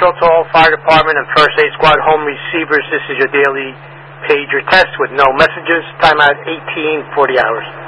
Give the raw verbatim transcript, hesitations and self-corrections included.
Central to all Fire Department and First Aid Squad home receivers. This is your daily pager test with no messages. Timeout eighteen forty hours.